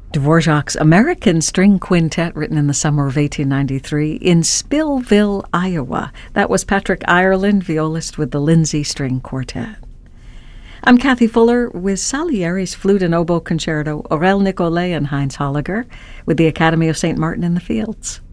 Dvorak's American String Quintet, written in the summer of 1893 in Spillville, Iowa. That was Patrick Ireland, violist with the Lindsay String Quartet. I'm Kathy Fuller with Salieri's Flute and Oboe Concerto, Aurel Nicolet and Heinz Holliger with the Academy of St. Martin in the Fields.